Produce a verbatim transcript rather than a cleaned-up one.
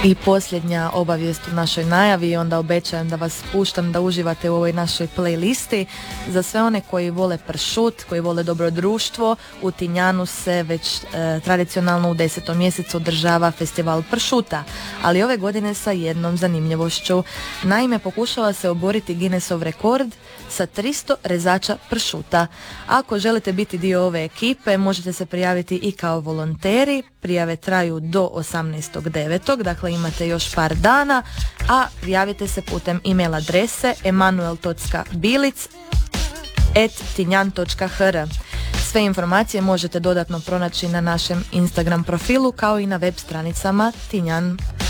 I posljednja obavijest u našoj najavi i onda obećajem da vas puštam da uživate u ovoj našoj playlisti. Za sve one koji vole pršut, koji vole dobro društvo, u Tinjanu se već e, tradicionalno u desetom mjesecu održava festival pršuta, ali ove godine sa jednom zanimljivošću. Naime, pokušava se oboriti Guinnessov rekord sa tristo rezača pršuta. Ako želite biti dio ove ekipe, možete se prijaviti i kao volonteri. Prijave traju do osamnaestog devetog Dakle, imate još par dana, a prijavite se putem e-mail adrese emanuel točka bilic at tinjan točka h r. Sve informacije možete dodatno pronaći na našem Instagram profilu kao i na web stranicama Tinjan.